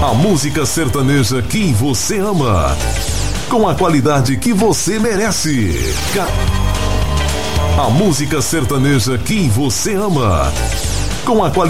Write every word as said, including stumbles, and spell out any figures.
A música sertaneja que você ama, com a qualidade que você merece. Ca... A música sertaneja que você ama, com a qualidade